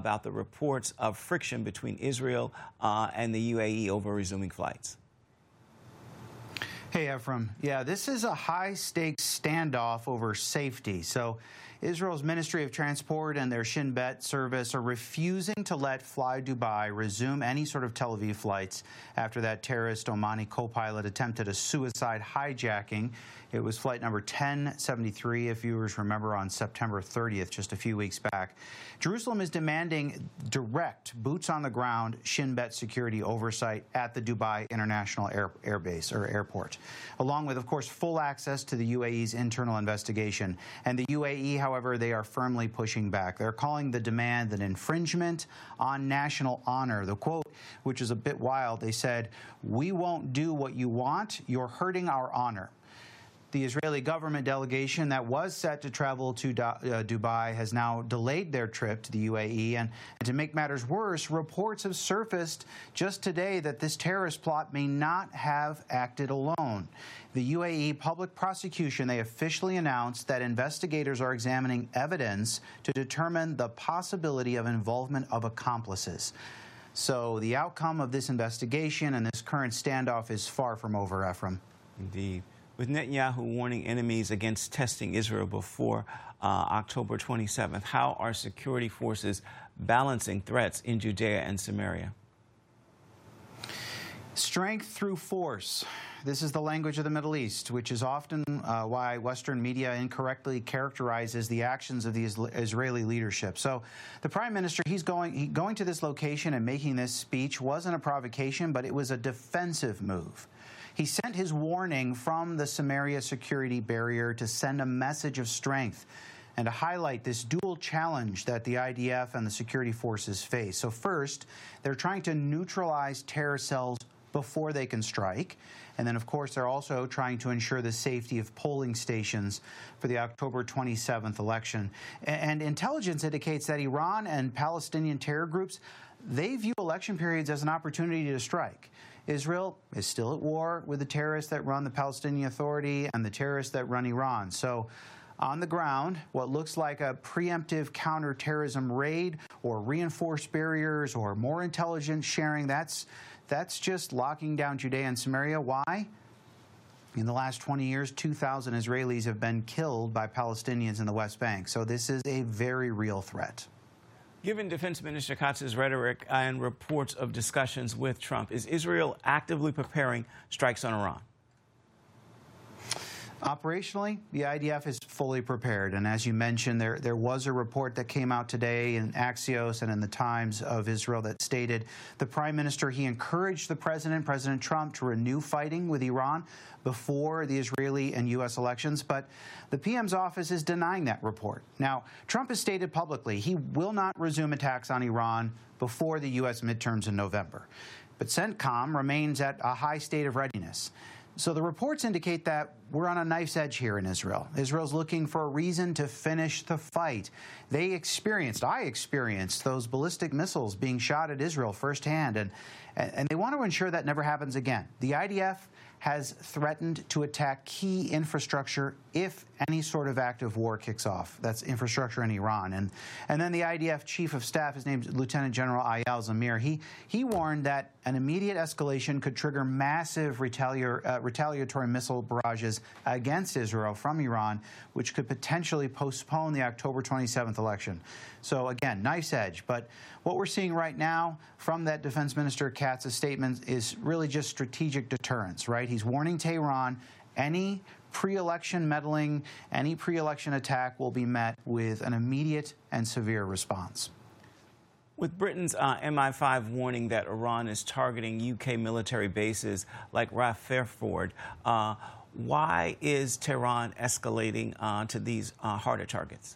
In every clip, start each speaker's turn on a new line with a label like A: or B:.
A: about the reports of friction between Israel and the UAE over resuming flights.
B: Hey, Ephraim. Yeah, this is a high-stakes standoff over safety. So Israel's Ministry of Transport and their Shin Bet service are refusing to let Fly Dubai resume any sort of Tel Aviv flights after that terrorist Omani co-pilot attempted a suicide hijacking. It was flight number 1073, if viewers remember, on September 30th, just a few weeks back. Jerusalem is demanding direct, boots-on-the-ground Shin Bet security oversight at the Dubai International Airbase or airport, along with, of course, full access to the UAE's internal investigation. And the UAE, however, they are firmly pushing back. They're calling the demand an infringement on national honor. The quote, which is a bit wild, they said, "We won't do what you want. You're hurting our honor." The Israeli government delegation that was set to travel to Dubai has now delayed their trip to the UAE. And to make matters worse, reports have surfaced just today that this terrorist plot may not have acted alone. The UAE public prosecution, they officially announced that investigators are examining evidence to determine the possibility of involvement of accomplices. So the outcome of this investigation and this current standoff is far from over, Ephraim.
A: Indeed. With Netanyahu warning enemies against testing Israel before October 27th, how are security forces balancing threats in Judea and Samaria?
B: Strength through force. This is the language of the Middle East, which is often why Western media incorrectly characterizes the actions of the Israeli leadership. So the prime minister, he's going to this location and making this speech wasn't a provocation, but it was a defensive move. He sent his warning from the Samaria security barrier to send a message of strength and to highlight this dual challenge that the IDF and the security forces face. So first, they're trying to neutralize terror cells before they can strike. And then, of course, they're also trying to ensure the safety of polling stations for the October 27th election. And intelligence indicates that Iran and Palestinian terror groups, they view election periods as an opportunity to strike. Israel is still at war with the terrorists that run the Palestinian Authority and the terrorists that run Iran. So on the ground, what looks like a preemptive counterterrorism raid or reinforced barriers or more intelligence sharing, that's just locking down Judea and Samaria. Why? In the last 20 years, 2,000 Israelis have been killed by Palestinians in the West Bank. So this is a very real threat.
A: Given Defense Minister Katz's rhetoric and reports of discussions with Trump, is Israel actively preparing strikes on Iran?
B: Operationally, the IDF is fully prepared. And as you mentioned, there was a report that came out today in Axios and in the Times of Israel that stated the prime minister, he encouraged President Trump, to renew fighting with Iran before the Israeli and U.S. elections. But the PM's office is denying that report. Now, Trump has stated publicly he will not resume attacks on Iran before the U.S. midterms in November. But CENTCOM remains at a high state of readiness. So the reports indicate that we're on a knife's edge here in Israel. Israel's looking for a reason to finish the fight. I experienced those ballistic missiles being shot at Israel firsthand, and they want to ensure that never happens again. The IDF has threatened to attack key infrastructure if any sort of active war kicks off. That's infrastructure in Iran. And then the IDF chief of staff, his name's Lieutenant General Eyal Zamir, he warned that an immediate escalation could trigger massive retaliatory missile barrages against Israel from Iran, which could potentially postpone the October 27th election. So again, knife's edge. But what we're seeing right now from that Defense Minister Katz's statement is really just strategic deterrence, right? He's warning Tehran any pre-election meddling, any pre-election attack will be met with an immediate and severe response.
A: With Britain's MI5 warning that Iran is targeting UK military bases like Rafeford, why is Tehran escalating to these harder targets?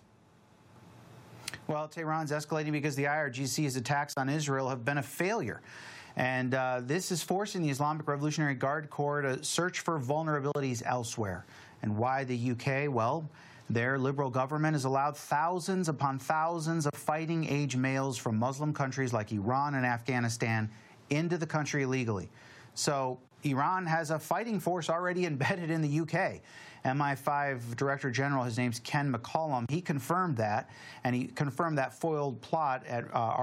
B: Well, Tehran's escalating because the IRGC's attacks on Israel have been a failure. And this is forcing the Islamic Revolutionary Guard Corps to search for vulnerabilities elsewhere. And why the UK? Well, their liberal government has allowed thousands upon thousands of fighting-age males from Muslim countries like Iran and Afghanistan into the country illegally. So Iran has a fighting force already embedded in the UK. MI5 Director General, his name's Ken McCollum, he confirmed that, and he confirmed that foiled plot at